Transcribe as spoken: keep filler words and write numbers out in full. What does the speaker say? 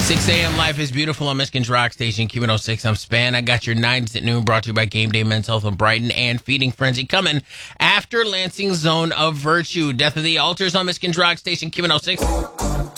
six a.m. Life is Beautiful on Michigan's Rock Station, Q one oh six. I'm Span. I got your nines at noon, brought to you by Game Day Men's Health of Brighton and Feeding Frenzy, coming after Lansing's Zone of Virtue. Death of the Altars on Michigan's Rock Station, Q one oh six.